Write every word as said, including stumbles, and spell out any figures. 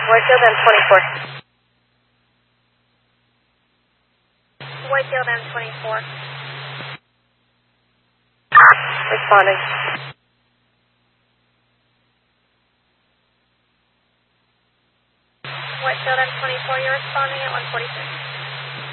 Whitefield M twenty-four. Whitefield M twenty-four. Responding. Whitefield M twenty-four, you're responding at one forty-six.